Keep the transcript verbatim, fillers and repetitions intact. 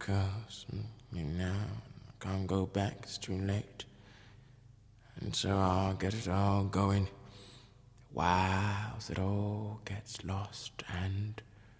'cause, you know, I can't go back, it's too late. And so I'll get it all going whilst it all gets lost and